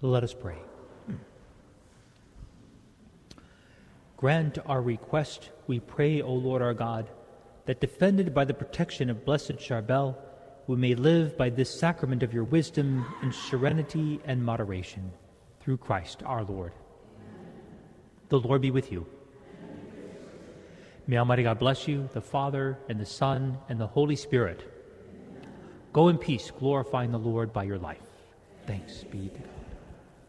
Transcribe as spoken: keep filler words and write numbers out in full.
Let us pray. Grant our request, we pray, O Lord our God, that defended by the protection of Blessed Charbel, we may live by this sacrament of your wisdom in serenity and moderation. Through Christ our Lord. The Lord be with you. May Almighty God bless you, the Father, and the Son, and the Holy Spirit. Go in peace, glorifying the Lord by your life. Thanks be to God.